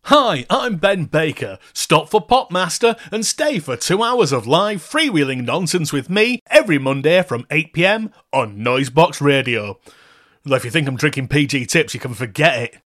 Hi, I'm Ben Baker. Stop for Popmaster and stay for 2 hours of live freewheeling nonsense with me every Monday from 8pm on Noisebox Radio. Well, if you think I'm drinking PG tips, you can forget it.